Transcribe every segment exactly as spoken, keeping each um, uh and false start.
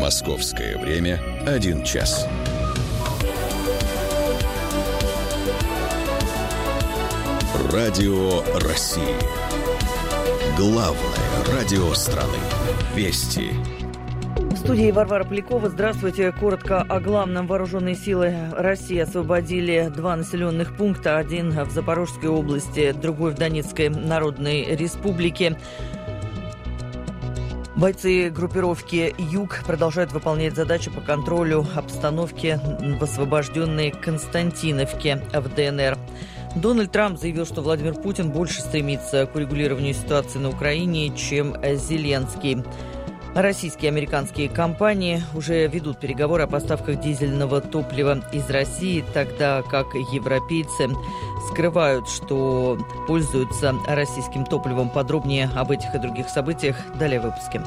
Московское время один час. Радио России. Главное радио страны. Вести. В студии Варвара Полякова. Здравствуйте. Коротко о главном. Вооруженные силы России освободили два населенных пункта. Один в Запорожской области, другой в Донецкой Народной Республике. Бойцы группировки «Юг» продолжают выполнять задачи по контролю обстановки в освобожденной Константиновке в ДНР. Дональд Трамп заявил, что Владимир Путин больше стремится к урегулированию ситуации на Украине, чем Зеленский. Российские и американские компании уже ведут переговоры о поставках дизельного топлива из России, тогда как европейцы скрывают, что пользуются российским топливом. Подробнее об этих и других событиях далее в выпуске.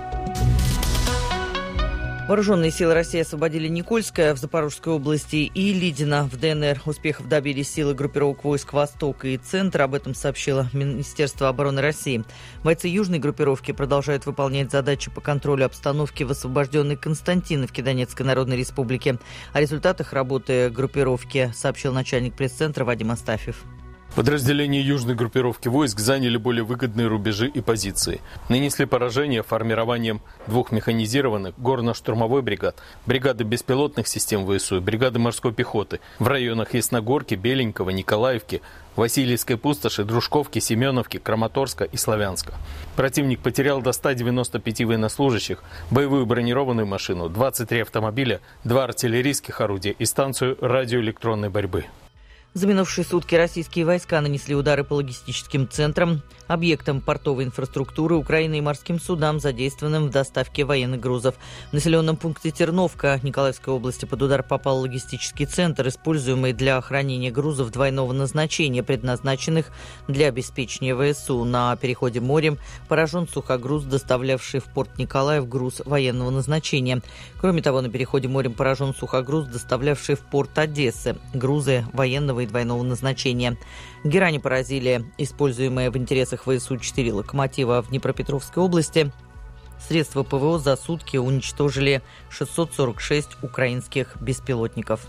Вооруженные силы России освободили Никольское в Запорожской области и Лидино в ДНР. Успехов добились силы группировок войск «Восток» и «Центр». Об этом сообщило Министерство обороны России. Бойцы южной группировки продолжают выполнять задачи по контролю обстановки в освобожденной Константиновке Донецкой Народной Республики. О результатах работы группировки сообщил начальник пресс-центра Вадим Астафьев. Подразделения южной группировки войск заняли более выгодные рубежи и позиции. Нанесли поражение формированием двух механизированных горно-штурмовой бригад, бригады беспилотных систем ВСУ и бригады морской пехоты в районах Ясногорки, Беленького, Николаевки, Васильевской пустоши, Дружковки, Семеновки, Краматорска и Славянска. Противник потерял до ста девяноста пяти военнослужащих, боевую бронированную машину, двадцать три автомобиля, два артиллерийских орудия и станцию радиоэлектронной борьбы. За минувшие сутки российские войска нанесли удары по логистическим центрам, объектам портовой инфраструктуры Украины и морским судам, задействованным в доставке военных грузов. В населенном пункте Терновка Николаевской области под удар попал логистический центр, используемый для хранения грузов двойного назначения, предназначенных для обеспечения ВСУ. На переходе морем поражен сухогруз, доставлявший в порт Николаев груз военного назначения. Кроме того, на переходе морем поражен сухогруз, доставлявший в порт Одессы грузы военного и двойного назначения. Герани поразили используемые в интересах ВСУ четыре локомотива в Днепропетровской области. Средства ПВО за сутки уничтожили шестьсот сорок шесть украинских беспилотников.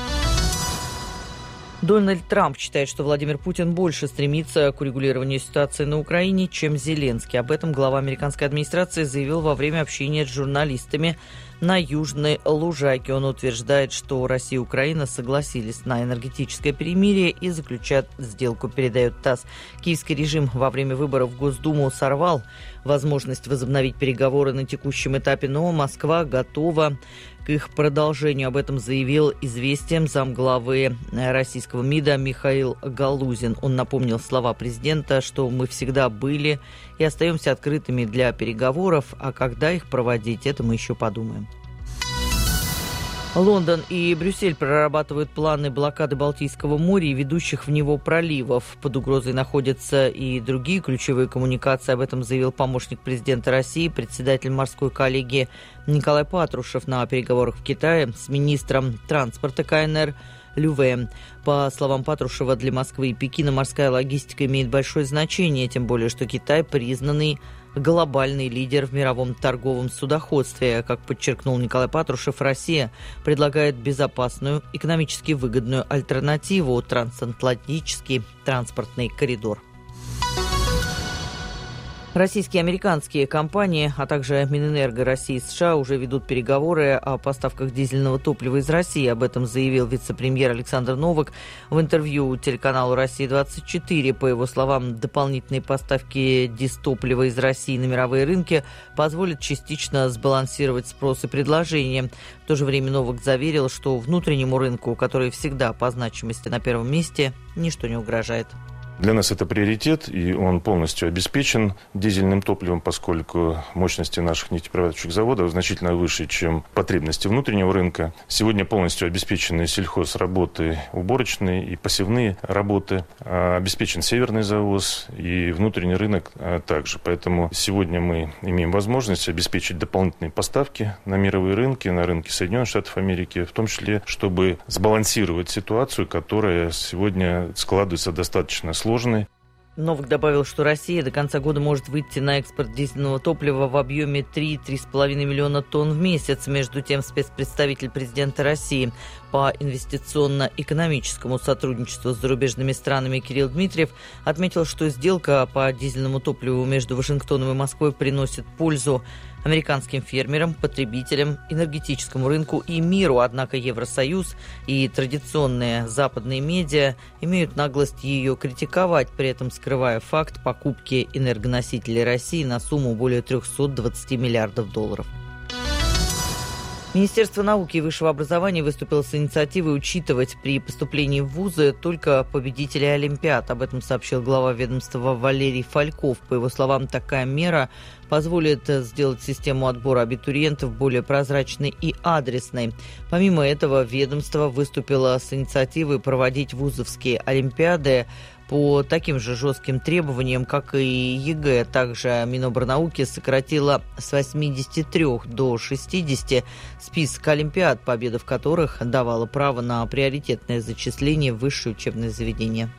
Дональд Трамп считает, что Владимир Путин больше стремится к урегулированию ситуации на Украине, чем Зеленский. Об этом глава американской администрации заявил во время общения с журналистами на Южной Лужайке. Он утверждает, что Россия и Украина согласились на энергетическое перемирие и заключат сделку, передает ТАСС. Киевский режим во время выборов в Госдуму сорвал возможность возобновить переговоры на текущем этапе, но Москва готова к их продолжению. Об этом заявил «Известиям» замглавы российского МИДа Михаил Галузин. Он напомнил слова президента, что мы всегда были и остаемся открытыми для переговоров, а когда их проводить, это мы еще подумаем. Лондон и Брюссель прорабатывают планы блокады Балтийского моря и ведущих в него проливов. Под угрозой находятся и другие ключевые коммуникации. Об этом заявил помощник президента России, председатель морской коллегии Николай Патрушев на переговорах в Китае с министром транспорта КНР Люве. По словам Патрушева, для Москвы и Пекина морская логистика имеет большое значение, тем более, что Китай признанный глобальный лидер в мировом торговом судоходстве. Как подчеркнул Николай Патрушев, Россия предлагает безопасную, экономически выгодную альтернативу – трансатлантический транспортный коридор. Российские и американские компании, а также Минэнерго России и США уже ведут переговоры о поставках дизельного топлива из России. Об этом заявил вице-премьер Александр Новак в интервью телеканалу «Россия двадцать четыре». По его словам, дополнительные поставки дистоплива из России на мировые рынки позволят частично сбалансировать спрос и предложение. В то же время Новак заверил, что внутреннему рынку, который всегда по значимости на первом месте, ничто не угрожает. Для нас это приоритет, и он полностью обеспечен дизельным топливом, поскольку мощности наших нефтеперерабатывающих заводов значительно выше, чем потребности внутреннего рынка. Сегодня полностью обеспечены сельхозработы, уборочные и посевные работы, обеспечен северный завоз и внутренний рынок также. Поэтому сегодня мы имеем возможность обеспечить дополнительные поставки на мировые рынки, на рынки Соединенных Штатов Америки, в том числе, чтобы сбалансировать ситуацию, которая сегодня складывается достаточно сложной. Новак добавил, что Россия до конца года может выйти на экспорт дизельного топлива в объеме три - три с половиной миллиона тонн в месяц. Между тем, спецпредставитель президента России по инвестиционно-экономическому сотрудничеству с зарубежными странами Кирилл Дмитриев отметил, что сделка по дизельному топливу между Вашингтоном и Москвой приносит пользу американским фермерам, потребителям, энергетическому рынку и миру. Однако Евросоюз и традиционные западные медиа имеют наглость ее критиковать, при этом скрывая факт покупки энергоносителей России на сумму более триста двадцать миллиардов долларов. Министерство науки и высшего образования выступило с инициативой учитывать при поступлении в вузы только победителей Олимпиад. Об этом сообщил глава ведомства Валерий Фальков. По его словам, такая мера позволит сделать систему отбора абитуриентов более прозрачной и адресной. Помимо этого, ведомство выступило с инициативой проводить вузовские олимпиады по таким же жестким требованиям, как и ЕГЭ. Также Минобрнауки сократила с восьмидесяти трёх до шестидесяти список олимпиад, победа в которых давала право на приоритетное зачисление в высшее учебное заведение.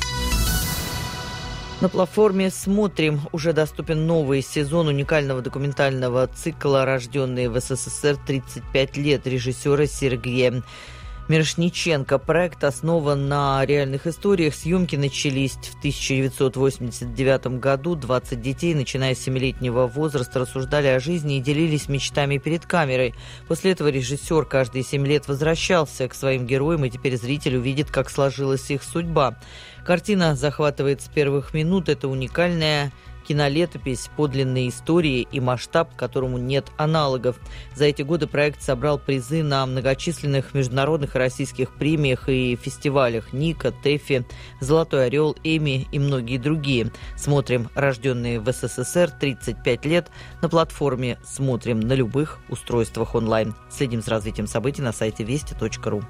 На платформе «Смотрим» уже доступен новый сезон уникального документального цикла «Рожденные в СССР тридцать пять лет» режиссера Сергея Мирошниченко. Проект основан на реальных историях. Съемки начались в тысяча девятьсот восемьдесят девятом году. двадцать детей, начиная с семилетнего возраста, рассуждали о жизни и делились мечтами перед камерой. После этого режиссер каждые семь лет возвращался к своим героям, и теперь зритель увидит, как сложилась их судьба. Картина захватывает с первых минут. Это уникальная кинолетопись, подлинные истории и масштаб, которому нет аналогов. За эти годы проект собрал призы на многочисленных международных и российских премиях и фестивалях: Ника, ТЭФИ, Золотой орел, Эмми и многие другие. Смотрим «Рожденные в СССР тридцать пять лет» на платформе «Смотрим» на любых устройствах онлайн. Следим за развитием событий на сайте вести точка ру.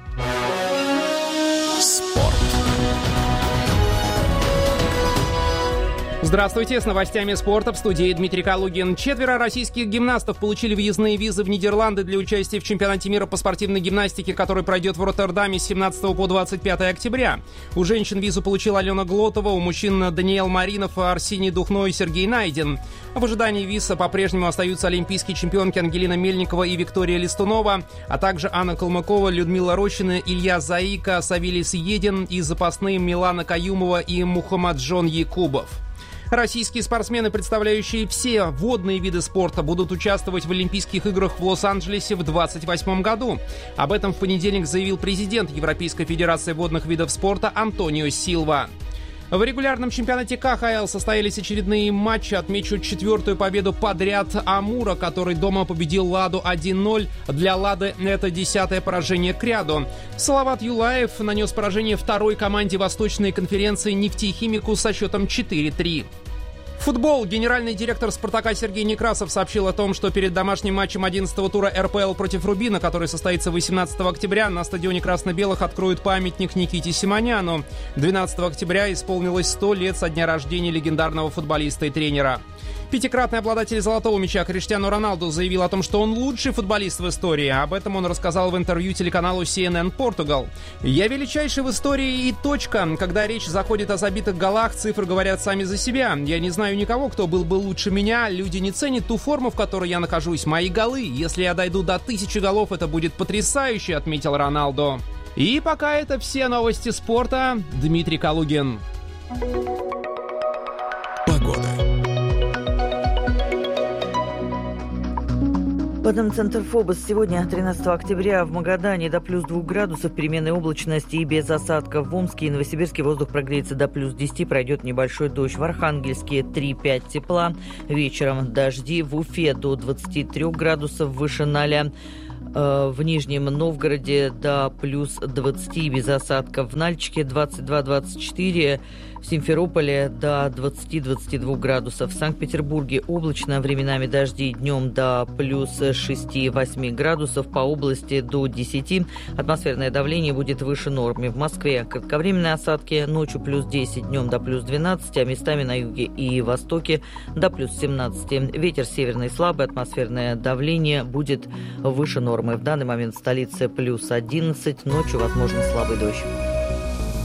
Спорт. Здравствуйте, с новостями спорта в студии Дмитрий Калугин. Четверо российских гимнастов получили въездные визы в Нидерланды для участия в чемпионате мира по спортивной гимнастике, который пройдет в Роттердаме с семнадцатого по двадцать пятое октября. У женщин визу получила Алена Глотова, у мужчин Даниэл Маринов, Арсений Духно и Сергей Найден. В ожидании виза по-прежнему остаются олимпийские чемпионки Ангелина Мельникова и Виктория Листунова, а также Анна Калмыкова, Людмила Рощина, Илья Заика, Савелий Съедин и запасные Милана Каюмова и Мухаммаджон Якубов. Российские спортсмены, представляющие все водные виды спорта, будут участвовать в Олимпийских играх в Лос-Анджелесе в двадцать восьмом году. Об этом в понедельник заявил президент Европейской федерации водных видов спорта Антонио Силва. В регулярном чемпионате ка ха эл состоялись очередные матчи. Отмечу четвертую победу подряд Амура, который дома победил Ладу один ноль. Для Лады это десятое поражение кряду. Салават Юлаев нанес поражение второй команде Восточной конференции «Нефтехимику» со счетом четыре три. Футбол. Генеральный директор «Спартака» Сергей Некрасов сообщил о том, что перед домашним матчем одиннадцатого тура эр пэ эл против «Рубина», который состоится восемнадцатого октября, на стадионе красно-белых откроют памятник Никите Симоняну. двенадцатого октября исполнилось сто лет со дня рождения легендарного футболиста и тренера. Пятикратный обладатель золотого мяча Криштиану Роналду заявил о том, что он лучший футболист в истории. Об этом он рассказал в интервью телеканалу си эн эн Португал. «Я величайший в истории и точка. Когда речь заходит о забитых голах, цифры говорят сами за себя. Я не знаю никого, кто был бы лучше меня. Люди не ценят ту форму, в которой я нахожусь. Мои голы. Если я дойду до тысячи голов, это будет потрясающе», — отметил Роналду. И пока это все новости спорта. Дмитрий Калугин. Погода. Центр ФОБОС. Сегодня, тринадцатого октября, в Магадане до плюс двух градусов, переменной облачности и без осадков. В Омске и Новосибирске воздух прогреется до плюс десяти, пройдет небольшой дождь. В Архангельске три-пять тепла. Вечером дожди. В Уфе до двадцати трёх градусов, выше ноля. В Нижнем Новгороде до плюс двадцати без осадков. В Нальчике двадцать два - двадцать четыре. В Симферополе до двадцати - двадцати двух градусов. В Санкт-Петербурге облачно, временами дожди, днем до плюс шести - восьми градусов. По области до десяти. Атмосферное давление будет выше нормы. В Москве кратковременные осадки. Ночью плюс десять, днем до плюс двенадцати, а местами на юге и востоке до плюс семнадцати. Ветер северный слабый. Атмосферное давление будет выше нормы. В данный момент в столице плюс одиннадцать. Ночью возможен слабый дождь.